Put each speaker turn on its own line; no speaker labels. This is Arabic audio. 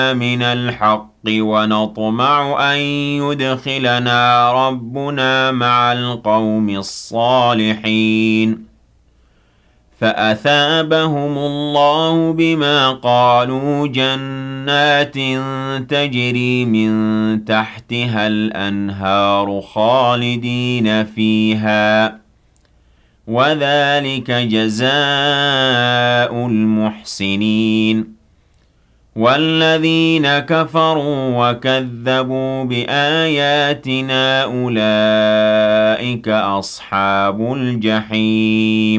من الحق ونطمع أن يدخلنا ربنا مع القوم الصالحين فأثابهم الله بما قالوا جنات تجري من تحتها الأنهار خالدين فيها وذلك جزاء المحسنين والذين كفروا وكذبوا بآياتنا أولئك أصحاب الجحيم